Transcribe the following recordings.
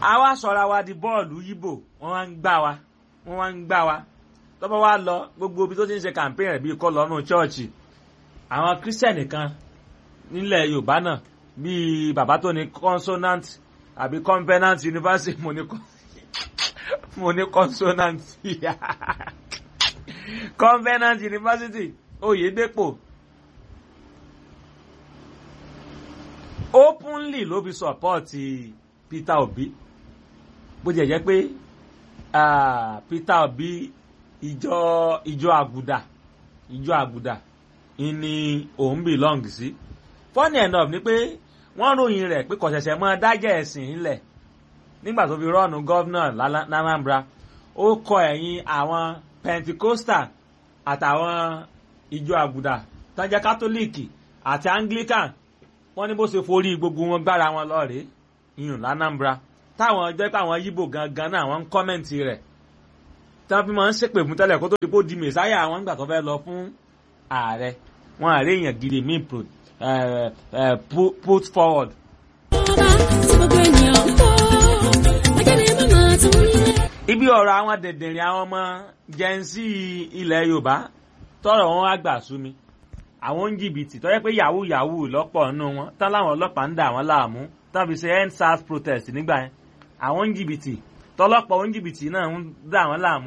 àwa sọ̀ra wa di bọ́ọ̀lù yíbò wọ́n wá ń gbá wa tọ́pọ̀ wá lọ gbogbo ibi tó ti ń ṣe campaign rẹ̀ bíi kọ́ lọ́nù chọ́ọ̀chì àwọn kírísítẹ̀nì kan nílẹ̀ Yorùbá náà bíi bàbá tó ní consonant àbí covenant university mo ní consonant covenant university Oyèdèpọ̀ openly ló fi support Peter Obi bó jẹ́ jẹ́ pé Peter Obi ìjọ àgùdà ni òun belong sí. Funny enough ni pé wọ́n ròyìn rẹ̀ pé kò ṣẹ̀ṣẹ̀ mọ́ dájẹ́ ẹ̀sìn nílẹ̀ nígbà tó fi rọ́ọ̀nù gọ́vnà l'Anambra ó kọ ẹ̀yìn àwọn Pentecostal àtàwọn ìjọ àgùdà tó ń jẹ́ kátólíìkì àti Anglican wọ́n ní bó ṣe forí gbogbo wọn gbára wọn lọ́ọ̀rẹ́ iyùn l'Anambra táwọn jẹ́ pé àwọn Yíbò gangan náà wọ́n ń kọ́mẹ̀ntì rẹ̀ tí wọ́n fi máa ń ṣépè fún tẹ́lẹ̀ kó tó di pé ó di mẹ̀sáyà àwọn ìgbà tó fẹ́ lọ fún ààrẹ wọn ààrẹ èèyàn gidi míì put forward. Ibi ọ̀rọ̀ àwọn dẹ̀dẹ̀rìn àwọn ọmọ Gen Z ilẹ̀ Yorùbá tọ́rọ̀ wọn wá gbà sú mi àwọn jìbìtì tó yẹ pé yahoo lọ́pọ̀ nínú wọn tán láwọn ọlọ́pàá ń dà wọ́n láàmú tán fi ṣe EndSARS protest nígbà yẹn àwọn jìbìtì tọ́lọ́pọ̀ jìbìtì náà ń dà wọ́n láàmú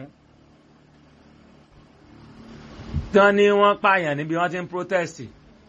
tán ni wọ́n pààyàn níbi wọ́n ti ń protest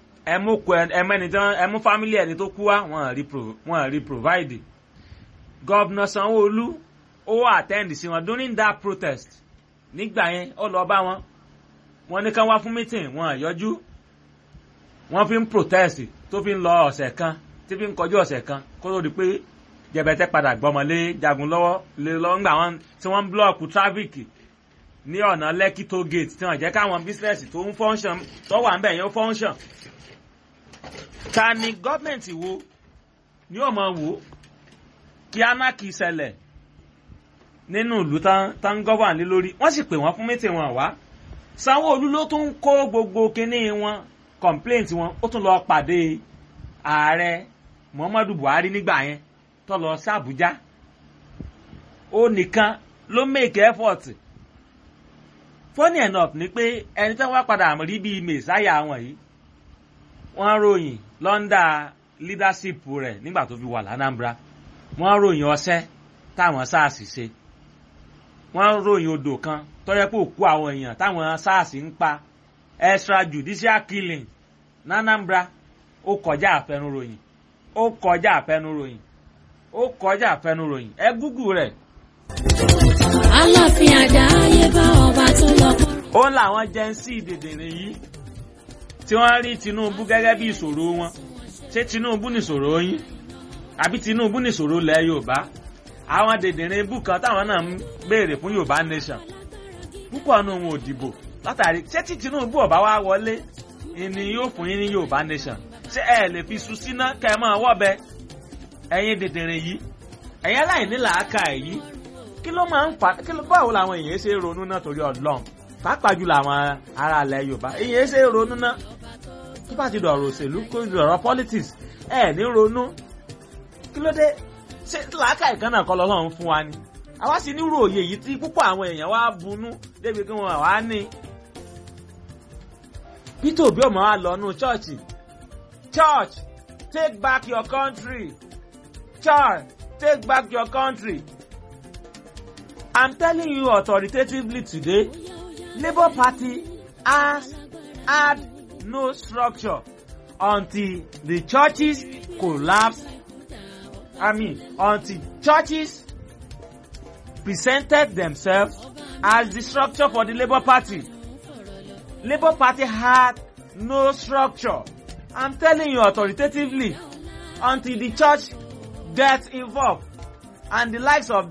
ẹmú fámílì ẹni tó kú wá wọ́n rí provide. Gọ́vnà Sanwó-Olú ó attend sí wọn during that protest nígbà yẹn ó lọ bá wọn ní kán wá fún meeting wọn yọjú wọ́n fi ń protest tó fi ń lọ ọ̀sẹ̀ kan tí fi ń kọjú ọ̀sẹ̀ kan kó tó di pé jẹbẹtẹ padà gbọmọlé jagun lọ́wọ́ lé lọ ńgbà wọn tí wọ́n ń blọọkù traffic ní ọ̀nà Lekki toll gate tí wọ́n jẹ́ káwọn business tó ń function tó wà ń bẹ̀ yẹn ó function. Ta ni gọ́ọ̀mẹ̀ntì wo ni ó máa wò kí anarchy ṣẹlẹ̀ nínú ìlú tán gọ́bà lé lórí wọ́n sì pè wọ́n fún mítìn wọn wá. Sanwó-Olú ló tún kó gbogbo kinní wọn complaint wọn ó tún lọ pàdé ààrẹ Muhammadu Buhari nígbà yẹn tó lọ sí Àbújá ó nìkan ló make effort. Funny enough ni pé ẹni tí wọ́n padà rí bíi mẹ̀sáyà wọn yìí wọ́n ròyìn lọ́ndà leadership rẹ̀ nígbà tó fi wà l'Anambra wọ́n ròyìn ọṣẹ́ táwọn SARS ṣe wọ́n ròyìn odò kan tó yẹ pé òkú àwọn èèyàn táwọn SARS ń pa extrajudicial killing l'Anambra ó kọjá àfẹnuròyìn ẹ gúgù rẹ̀. Aláàfin àdáyé bá ọba tó lọ. Ó làwọn Gen Z dèdèrè yìí tí wọ́n rí Tinubu gẹ́gẹ́ bí ìṣòro wọn ṣé Tinubu nìṣòro yín àbí Tinubu nìṣòro lẹ̀ Yorùbá àwọn dèdèrè ibù kan táwọn náà ń béèrè fún Yorùbá nation púpọ̀ nù wọn ò dìbò látàrí ṣé tí Tinubu ọba wá wọlé ni yóò fún yín ní Yorùbá nation ṣé ẹ lè fi su síná kẹ́ ẹ máa wọ́bẹ ẹ̀yin dèdèrè yìí ẹ̀yin aláìní làákà yìí kí ló máa ń fa báwo làwọn èèyàn ṣe ronú náà torí Ọlọ́run pàápàá jùlọ àwọn ará ilẹ̀ Yorùbá èèyàn ṣe ronú náà tó bá ti dọ̀rọ̀ òṣèlú kó dọ̀rọ̀ politics ní ronú kí ló dé ṣé làákà ìkànnà kan lọ́wọ́ fún wa ni àwa sì nírú òye yìí tí púpọ̀ àwọn èèyàn wá bunú débi kí wọ́n wá ní. Peter Obi ọmọ wa lọ nù church take back your country church take back your country. I'm telling you authoritatively today, Labour Party has had no structure until the churches collapsed. Until churches presented themselves as the structure for the Labour Party. Labour Party had no structure. I'm telling you authoritatively, until the church gets involved and the likes of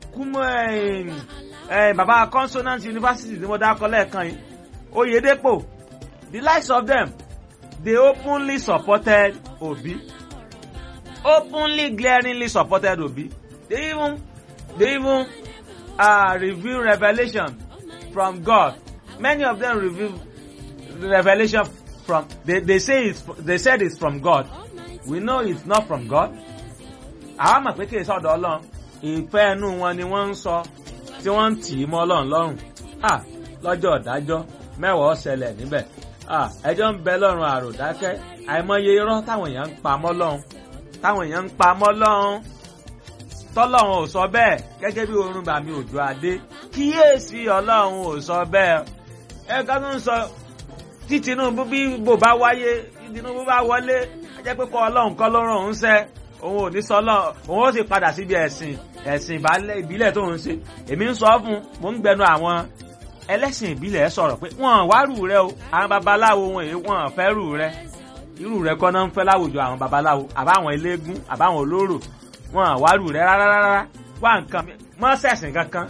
Baba Consonant University ni mo dá kọ lẹ́ẹ̀kan yìí Oyèdèpọ̀ the likes of them they openly supported Obi glaringly supported Obi they even reveal revelation from God. Many of them reveal revelation from they said it's from God. We know it's not from God. Àwọn mọ̀ pé kí èso ọ̀dọ̀ Ọlọ́run ìfẹ́ inú wọn ni wọ́n ń sọ tí wọ́n ń tì í mọ́ Ọlọ́run lọ́rùn. Lọ́jọ́ ìdájọ́ mẹ́wàá ó ṣẹlẹ̀ níbẹ̀. Ẹjọ́ ń bẹ lọ́run àròdákẹ́. Àìmọye irọ́ táwọn èèyàn ń pa mọ́ Ọlọ́run. Tọ́lọ́run ò sọ bẹ́ẹ̀ gẹ́gẹ́ bí orun Bàmí Òjó Adé. Kíyèsí Ọlọ́run ò sọ bẹ́ẹ̀. Ẹ̀ka tó ń sọ tí Tinubu bí bò bá wáyé Tinubu bá wọlé ẹ jẹ́ pé kọ́ Ọlọ́run kọ́ ló rán òun ṣẹ́ òun ò ní sọ lọ́run òun ó sì padà síbi ẹ̀sìn ìbílẹ̀ tó ń ṣe. Èmi ń sọ fún mo ń gbẹnu àwọn ẹlẹ́sìn ìbílẹ̀ sọ̀rọ̀ pé wọ́n wárù rẹ o àwọn babaláwo wọn fẹ́ rù rẹ irú rẹ kọ́ náà ń fẹ́ láwùjọ àwọn babaláwo àbáwọn eléégún àbáwọn olóró wọn wárù rẹ rárá wá nǹkan mọ́ sẹ̀sìn kankan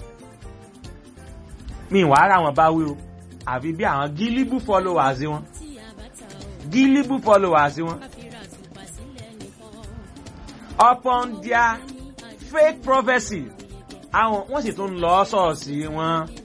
mi wà á ra wọn bá wí o àfi bí àwọn gílíbù followers wọn upon their fake prophecy àwọn wọ́n sì tún lọ ṣọ́ọ̀ṣì wọn